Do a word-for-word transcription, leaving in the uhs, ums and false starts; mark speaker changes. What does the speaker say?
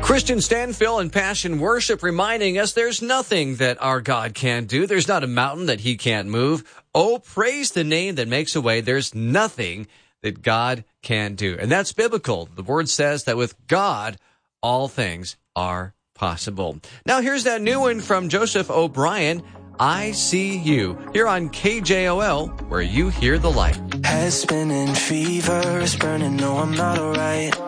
Speaker 1: Christian Stanfill and Passion Worship reminding us there's nothing that our God can't do. There's not a mountain that he can't move. Oh, praise the name that makes a way. There's nothing that God can do. And that's biblical. The word says that with God, all things are possible. Now here's that new one from Joseph O'Brien, I See You, here on K J O L, where you hear the light.
Speaker 2: Head spinning, fever is burning, no, I'm not alright.